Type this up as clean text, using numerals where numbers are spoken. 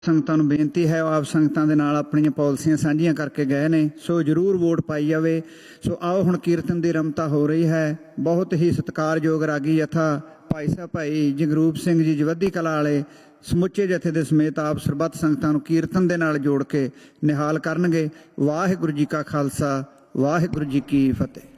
ਸੰਗਤਾਂ ਨੂੰ ਬੇਨਤੀ ਹੈ ਆਪ ਸੰਗਤਾਂ ਦੇ ਨਾਲ ਆਪਣੀਆਂ ਪਾਲਿਸੀਆਂ ਸਾਂਝੀਆਂ ਕਰਕੇ ਗਏ ਨੇ, ਸੋ ਜ਼ਰੂਰ ਵੋਟ ਪਾਈ ਜਾਵੇ। ਸੋ ਆਓ ਹੁਣ ਕੀਰਤਨ ਦੀ ਰਮਤਾ ਹੋ ਰਹੀ ਹੈ। ਬਹੁਤ ਹੀ ਸਤਿਕਾਰਯੋਗ ਰਾਗੀ ਜਥਾ ਭਾਈ ਸਾਹਿਬ ਭਾਈ ਜਗਰੂਪ ਸਿੰਘ ਜੀ ਜਵੱਦੀ ਕਲਾ ਵਾਲੇ ਸਮੁੱਚੇ ਜਥੇ ਦੇ ਸਮੇਤ ਆਪ ਸਰਬੱਤ ਸੰਗਤਾਂ ਨੂੰ ਕੀਰਤਨ ਦੇ ਨਾਲ ਜੋੜ ਕੇ ਨਿਹਾਲ ਕਰਨਗੇ। ਵਾਹਿਗੁਰੂ ਜੀ ਕਾ ਖਾਲਸਾ, ਵਾਹਿਗੁਰੂ ਜੀ ਕੀ ਫਤਿਹ।